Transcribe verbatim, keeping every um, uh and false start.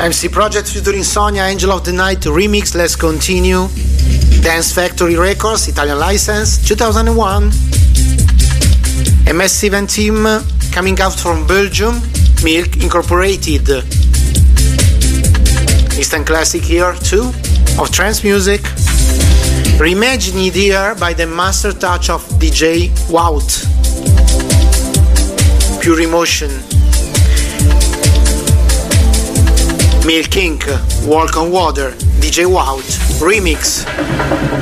M C Project featuring Sonia, Angel of the Night remix, Let's Continue. Dance Factory Records, Italian license, two thousand one. A massive and team coming out from Belgium, Milk Incorporated. Instant classic here too, of trance music. Reimagined here by the master touch of D J Wout. Pure Emotion. Milk Incorporated, Walk on Water, D J Wout, remix.